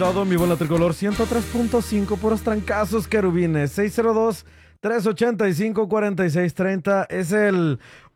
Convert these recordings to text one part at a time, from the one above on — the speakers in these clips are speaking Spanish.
Todo mi bola tricolor 103.5, puros trancazos querubines. 602-385-4630 es el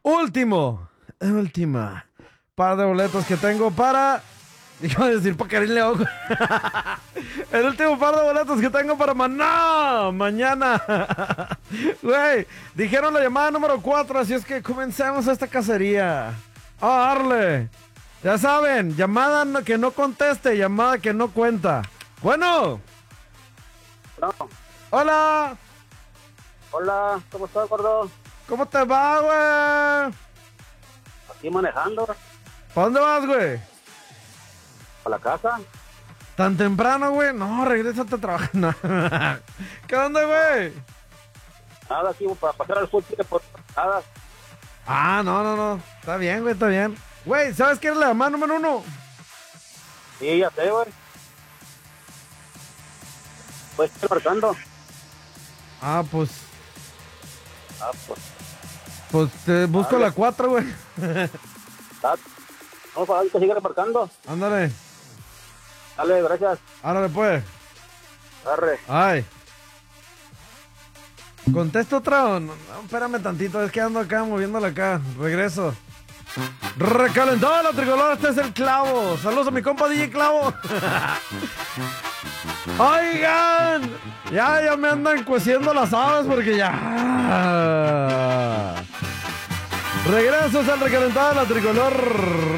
última par de boletos que tengo para... Iba a decir para Karim León. El último par de boletos que tengo para Maná mañana. Güey, dijeron la llamada número 4, así es que comencemos esta cacería. A darle. Ya saben, llamada que no conteste, llamada que no cuenta. Bueno. No. Hola. Hola, ¿cómo estás, gordo? ¿Cómo te va, güey? Aquí manejando ¿Para dónde vas, güey? a la casa. ¿Tan temprano, güey? No, regrésate a trabajar. No. ¿Qué onda, güey? Nada, aquí para pasar al fútbol por nada. Ah, no. Está bien, güey, está bien. Güey, ¿sabes quién es la llamada número 1? Sí, ya sé, güey. Pues estoy marcando. Ah, pues Pues, te busco Dale. la 4, güey. vamos a ver que sigue marcando. Ándale. Dale, gracias. Ándale, pues. Arre. Ay. ¿Contesto otra o no? No, espérame tantito, es que ando acá moviéndola acá. Regreso. Recalentada la tricolor, este es el Clavo. Saludos a mi compa DJ Clavo. Oigan, ya me andan cueciendo las aves porque ya. Regresos al Recalentada la tricolor.